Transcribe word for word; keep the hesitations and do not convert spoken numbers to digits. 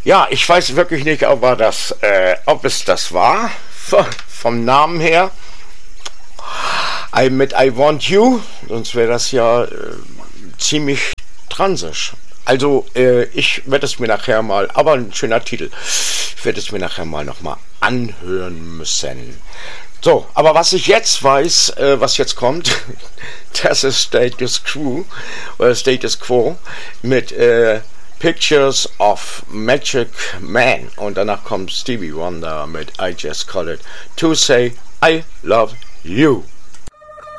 Ja, ich weiß wirklich nicht, ob, er das, äh, ob es das war, vom Namen her. I mit I Want You, sonst wäre das ja äh, ziemlich transisch. Also, äh, ich werde es mir nachher mal, aber ein schöner Titel, ich werde es mir nachher mal nochmal anhören müssen. So, aber was ich jetzt weiß, äh, was jetzt kommt, das ist Status Quo, oder Status Quo, mit äh, Pictures of Magic Man. Und danach kommt Stevie Wonder mit I Just Call It To Say I Love You.